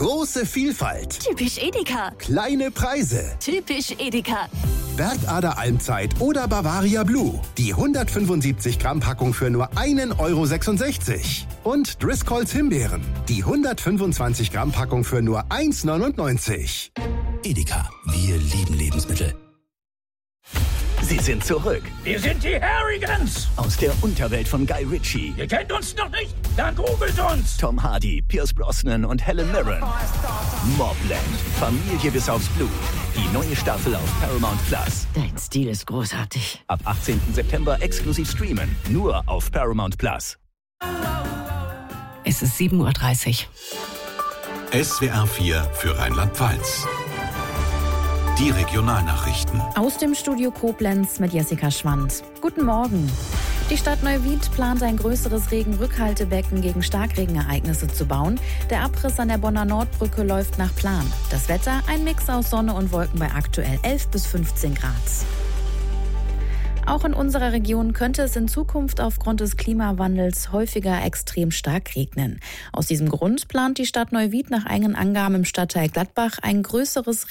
Große Vielfalt. Typisch Edeka. Kleine Preise. Typisch Edeka. Bergader Almzeit oder Bavaria Blue. Die 175 Gramm Packung für nur 1,66 €. Und Driscolls Himbeeren. Die 125 Gramm Packung für nur 1,99 €. Edeka, wir lieben Lebensmittel. Sie sind zurück. Wir sind die Harrigans. Aus der Unterwelt von Guy Ritchie. Ihr kennt uns noch nicht? Dann googelt uns. Tom Hardy, Pierce Brosnan und Helen Mirren. Mobland, Familie bis aufs Blut. Die neue Staffel auf Paramount Plus. Dein Stil ist großartig. Ab 18. September exklusiv streamen. Nur auf Paramount Plus. Es ist 7:30 Uhr. SWR 4 für Rheinland-Pfalz. Die Regionalnachrichten. Aus dem Studio Koblenz mit Jessica Schwand. Guten Morgen. Die Stadt Neuwied plant, ein größeres Regenrückhaltebecken gegen Starkregenereignisse zu bauen. Der Abriss an der Bonner Nordbrücke läuft nach Plan. Das Wetter, ein Mix aus Sonne und Wolken bei aktuell 11 bis 15 Grad. Auch in unserer Region könnte es in Zukunft aufgrund des Klimawandels häufiger extrem stark regnen. Aus diesem Grund plant die Stadt Neuwied nach eigenen Angaben im Stadtteil Gladbach ein größeres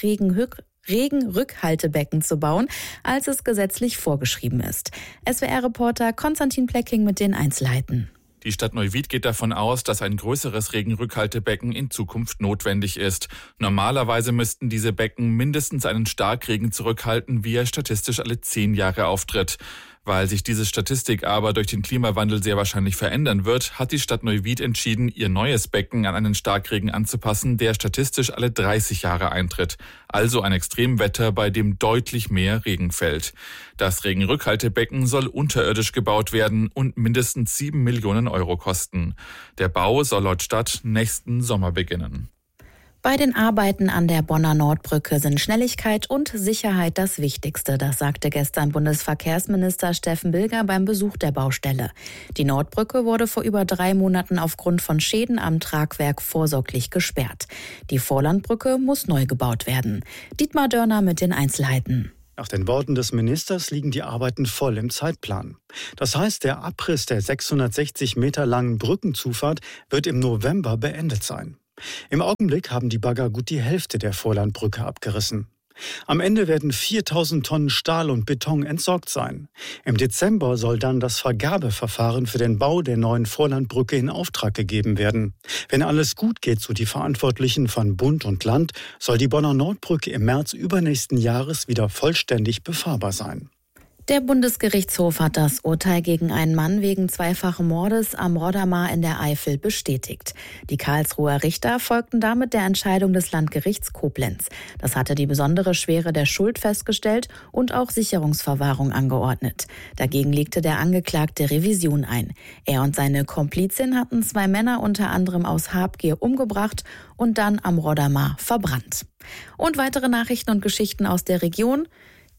Regenrückhaltebecken zu bauen, als es gesetzlich vorgeschrieben ist. SWR-Reporter Konstantin Plecking mit den Einzelheiten. Die Stadt Neuwied geht davon aus, dass ein größeres Regenrückhaltebecken in Zukunft notwendig ist. Normalerweise müssten diese Becken mindestens einen Starkregen zurückhalten, wie er statistisch alle 10 Jahre auftritt. Weil sich diese Statistik aber durch den Klimawandel sehr wahrscheinlich verändern wird, hat die Stadt Neuwied entschieden, ihr neues Becken an einen Starkregen anzupassen, der statistisch alle 30 Jahre eintritt. Also ein Extremwetter, bei dem deutlich mehr Regen fällt. Das Regenrückhaltebecken soll unterirdisch gebaut werden und mindestens 7 Millionen € kosten. Der Bau soll laut Stadt nächsten Sommer beginnen. Bei den Arbeiten an der Bonner Nordbrücke sind Schnelligkeit und Sicherheit das Wichtigste. Das sagte gestern Bundesverkehrsminister Steffen Bilger beim Besuch der Baustelle. Die Nordbrücke wurde vor über 3 Monaten aufgrund von Schäden am Tragwerk vorsorglich gesperrt. Die Vorlandbrücke muss neu gebaut werden. Dietmar Dörner mit den Einzelheiten. Nach den Worten des Ministers liegen die Arbeiten voll im Zeitplan. Das heißt, der Abriss der 660 Meter langen Brückenzufahrt wird im November beendet sein. Im Augenblick haben die Bagger gut die Hälfte der Vorlandbrücke abgerissen. Am Ende werden 4.000 Tonnen Stahl und Beton entsorgt sein. Im Dezember soll dann das Vergabeverfahren für den Bau der neuen Vorlandbrücke in Auftrag gegeben werden. Wenn alles gut geht, so die Verantwortlichen von Bund und Land, soll die Bonner Nordbrücke im März übernächsten Jahres wieder vollständig befahrbar sein. Der Bundesgerichtshof hat das Urteil gegen einen Mann wegen zweifachen Mordes am Roddermar in der Eifel bestätigt. Die Karlsruher Richter folgten damit der Entscheidung des Landgerichts Koblenz. Das hatte die besondere Schwere der Schuld festgestellt und auch Sicherungsverwahrung angeordnet. Dagegen legte der Angeklagte Revision ein. Er und seine Komplizin hatten 2 Männer unter anderem aus Habgier umgebracht und dann am Roddermar verbrannt. Und weitere Nachrichten und Geschichten aus der Region.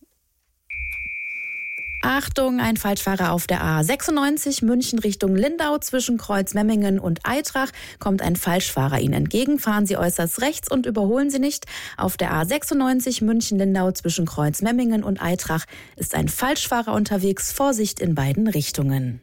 Achtung, ein Falschfahrer auf der A96 München Richtung Lindau zwischen Kreuzmemmingen und Aitrach. Kommt ein Falschfahrer Ihnen entgegen, fahren Sie äußerst rechts und überholen Sie nicht. Auf der A96 München Lindau zwischen Kreuzmemmingen und Aitrach ist ein Falschfahrer unterwegs. Vorsicht in beiden Richtungen.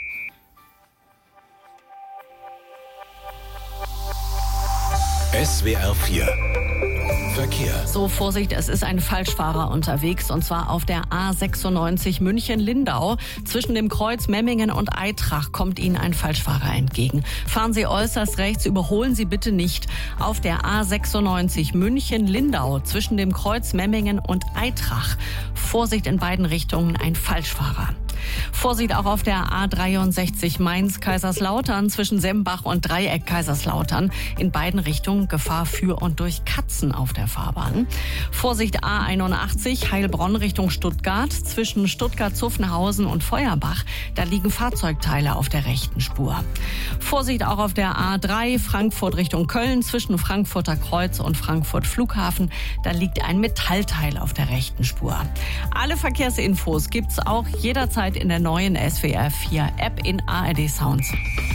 SWR 4 Verkehr. So, Vorsicht, es ist ein Falschfahrer unterwegs, und zwar auf der A96 München-Lindau. Zwischen dem Kreuz Memmingen und Aitrach kommt Ihnen ein Falschfahrer entgegen. Fahren Sie äußerst rechts, überholen Sie bitte nicht. Auf der A96 München-Lindau zwischen dem Kreuz Memmingen und Aitrach. Vorsicht in beiden Richtungen, ein Falschfahrer. Vorsicht auch auf der A63 Mainz-Kaiserslautern zwischen Sembach und Dreieck Kaiserslautern. In beiden Richtungen Gefahr für und durch Katzen auf der Fahrbahn. Vorsicht A81 Heilbronn Richtung Stuttgart zwischen Stuttgart-Zuffenhausen und Feuerbach. Da liegen Fahrzeugteile auf der rechten Spur. Vorsicht auch auf der A3 Frankfurt Richtung Köln zwischen Frankfurter Kreuz und Frankfurt Flughafen. Da liegt ein Metallteil auf der rechten Spur. Alle Verkehrsinfos gibt's auch jederzeit in der neuen SWR 4 App in ARD Sounds.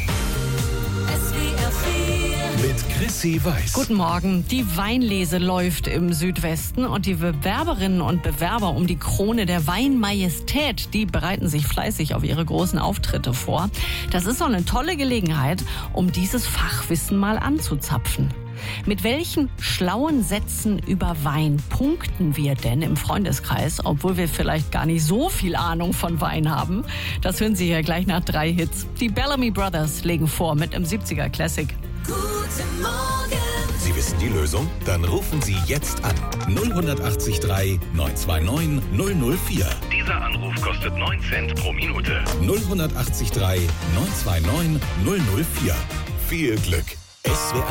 Mit Chrissy Weiß. Guten Morgen. Die Weinlese läuft im Südwesten und die Bewerberinnen und Bewerber um die Krone der Weinmajestät, die bereiten sich fleißig auf ihre großen Auftritte vor. Das ist so eine tolle Gelegenheit, um dieses Fachwissen mal anzuzapfen. Mit welchen schlauen Sätzen über Wein punkten wir denn im Freundeskreis, obwohl wir vielleicht gar nicht so viel Ahnung von Wein haben? Das hören Sie hier gleich nach 3 Hits. Die Bellamy Brothers legen vor mit einem 70er Classic. Guten Morgen. Sie wissen die Lösung? Dann rufen Sie jetzt an. 0183 929 004. Dieser Anruf kostet 9 Cent pro Minute. 0183 929 004. Viel Glück. SWR